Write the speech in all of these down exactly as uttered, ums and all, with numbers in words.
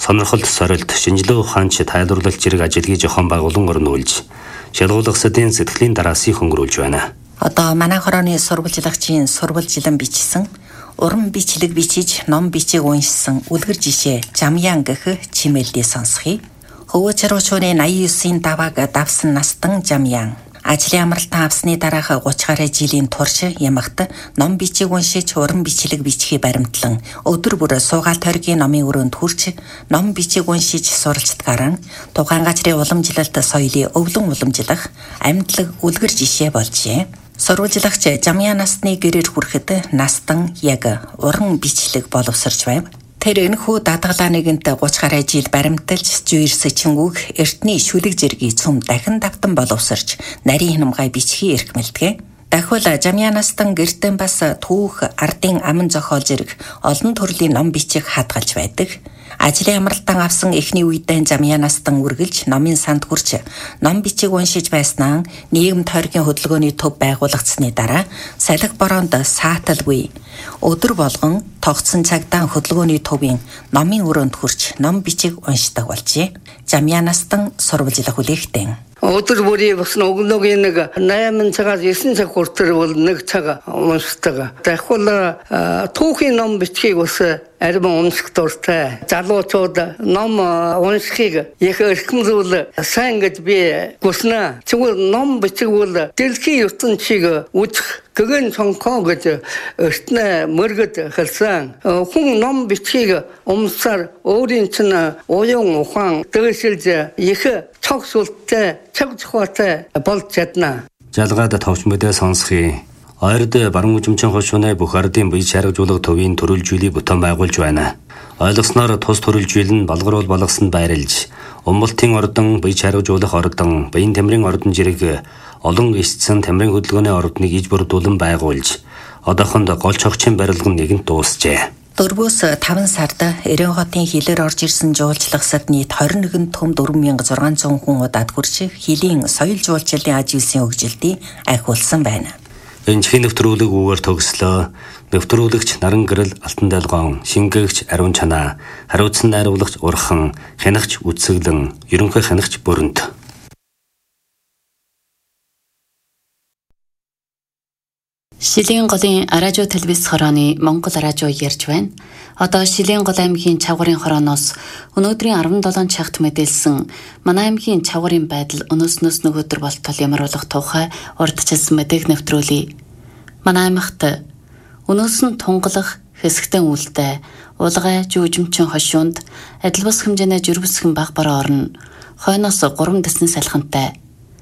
сонирхолт сорилт шинжилгээ ухаанч тайлбарлалт зэрэг ажилгий жохон байгуулан өрнүүлж шалгуулагчдын сэтгэлийн дараасыг хөнгөрүүлж байна. Одоо манай хорооны сурвалжлагчийн сурвалжлан бичсэн уран бичлэг бичиж ном бичиг уншсан үлгэр жишээ Жамяан гэх чимээлдээ сонсхий. Хөвөө чаруучууны наян девийн давааг давсан настан Жамяан. Ажлын амралтан авсны дараах гуравч гаруй жилийн турш ямагт ном бичиг уншиж уран бичлэг бичихий баримтлан өдөр бүр суугаал тойргийн номын өрөөнд хүрч ном бичиг уншиж суралцдагаараа тухайн газрын уламжлалт соёлыг өвлөн уламжлах амьдлаг үлгэр жишээ болжээ. Сурвалжлагч Жамяан насны гэрээр хүрэхэд настан яг уран бичлэг боловсрч байв. Тэр энэхүү даатгалаа нэгэнт гуравч гаруй жил баримталж зүйрс чингүүг эртний шүлэг зэргийн цөм дахин давтан боловсрч нарийн хинамгай бичхий эрхмэлдэгэ. Дахиул Жамяан настан гэртэн бас түүх ардын аман зохиол зэрэг олон төрлийн ном бичих хадгалж байдаг. Ажлын амралтан авсан эхний үедээ Жамяан настан үргэлж номын санд хүрч ном бичиг уншиж байснаа нийгэм тойргийн хөдөлгөөний төв байгуулагдсны дараа салхи бороонд сааталгүй өдөр болгон тогтсон цагдаа хөдөлгөөний төвийн номын өрөөнд хүрч ном бичиг уншдаг болжээ. Жамяан настан сурвалжлах үлэхтэн. Өдөр бүрийн бас нөгөөгийн нэг найман цагаас есөн цаг хүртэл бол нэг цаг уншдаг. Дахиул түүхийн ном бичгийг бас арим унших дуртай. Залуучууд ном уншихыг их эрхэмлүүл сайн гэж би хүснэ. Тэгвэл ном бичиг бол дэлхийн ертөнцийг үзэх гэгэн сонхоо гэж эртнээ мөргөд хэлсэн. Хүн ном бичгийг умсаар өөрийн чинь уян ухаан дэвшилж их цогцолтой цаг зохиотой болж чадна. Жалгаад товч мэдээ сонсхий. Ойрд баруун хүчмчин хошууны бүх ардын бие чаргажуулах төвийн төрөлжүүлийг бүтэн байгуулж байна. Ойлгосноор тус төрөлжүүл нь балгаруул болгосонд байрлж, Умбалтын ордон, бие чаргажуулах ордон, Баян Тамирын ордон зэрэг олон эсцэн тамирын хөдөлгөөний ордныг иж бүрдүүлэн байгуулж, одоохонд гол чогчийн барилга нэгэнт дуусжээ. Дөрвөөс таван сард Эрен хотын хилээр орж ирсэн жуулчлагсад нийт двадцать один том дөрвөн мянга зургаан зуун хүн удаад хүрч хилийн соёл жуулчлалын аж үйлсийн хөгжилтийг ахиулсан байна. Энэ чихийн нэвтрүүлэг үгээр төгслөө. Нэвтрүүлэгч Наран Гэрэл Алтан Далгон, шингээгч Ариун Чанаа, хариуцсан найруулагч Урхан, хянагч Үдсэглэн, ерөнхий хянагч Бүрэнт. Шилийн голын радио телевиз хорооны Монгол радио ярьж байна. Одоо Шилийн гол аймгийн Чавгарын хорооноос өнөөдрийн арван долоон цагт мэдээлсэн манай аймгийн Чавгарын байдал өнөөснөөс нөгөөдөр болтол ямар болох тухай урдчилсан мэдээг нэвтрүүлье. Манай аймагт өнөөс нь тунгалах хэсэгтэн үлдээ улгай жүжимчин хошуунд адил бус хэмжээний жирвсхэн баг бараа орно. Хойноос гурван дэсний салхинтай.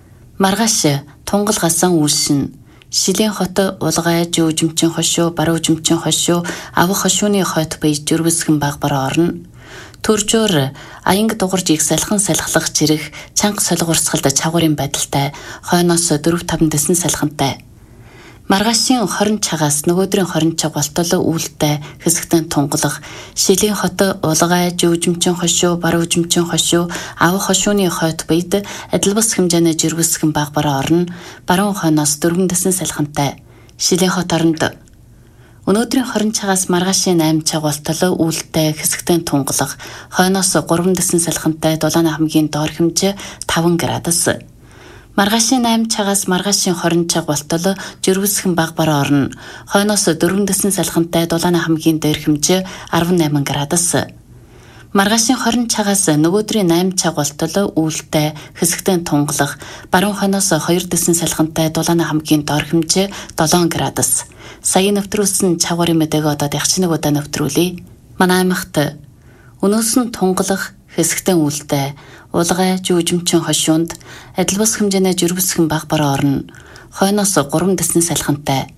Маргааш тунгал гасан үлшин Шилийн хот улгай жүжимчин хошуу, баруун жүжимчин хошуу, авах хошууны хойд бие жирвсхэн баг бараа орно. Төржөөр аянг дугарж их салхин салхлах жирэх чанга солигурсгалд Чавгарын байдалтай хойноос дөрв таван дэсэн салхинтай. Маргаашийн хорин цагаас нөгөөдрийн хорин цаг болтол үүлдээ хэсэгтэн тунгалах Шилийн хот улгай жүжимчин хошуу, баруун жүжимчин хошуу, авах хошууны хойд биед адил бус хэмжээний жирвсхэн баг бараа орно. Баруун хойноос дөрвөн дэсэн салхинтай. Шилийн хот оронд өнөөдрийн хорин цагаас маргаашийн найман цаг болтол үүлдээ хэсэгтэн тунгалах хойноос гурван дэсэн салхинтай Дулаан хамгийн доор хэмжээ таван градус. Маргаашийн найман цагаас маргаашийн хорин цаг болтол жирвсхэн баг бараа орно. Хойноос дөрвөн дэсэн салхинтай Дулаан хамгийн дээр хэмжээ арван найман градус. Маргаашийн хорин цагаас нөгөөдрийн найман цаг болтол үүлдээ хэсэгтэн тунгалах баруун хойноос хоёр дэсэн салхинтай Дулаан хамгийн доор хэмжээ долоон градус. Сая нэвтрүүлсэн Чавгарын мэдээг одоо ягч нэг удаа нэвтрүүлье. Манай аймагт өнөөс нь тунгалах хэсэгтэн үлдээ улгай жүжимчин хошуунд адил бус хэмжээний жирвсхэн баг бараа орно. Хойноос гурван дэсний салхинтай.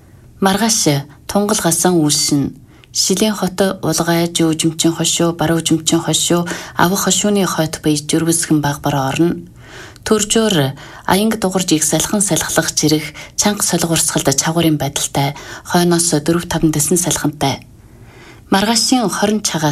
Маргааш тунгал гасан үлшин Шилийн хот улгай жүжимчин хошуу, баруун жүжимчин хошуу, авах хошууны хойд бие жирвсхэн баг бараа орно. Төржөөр аянг дугарж их салхин салхлах жирэх чанга солигурсгалд Чавгарын байдалтай хойноос дөрв таван дэсэн салхинтай. Маргаашийн хорин цагаас